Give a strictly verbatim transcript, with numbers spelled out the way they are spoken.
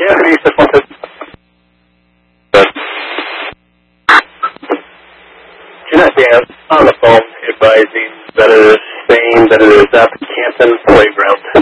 Yeah, he just wanted. But Jeanette Dan on the phone advising that it is saying that it is at the Canton Playground.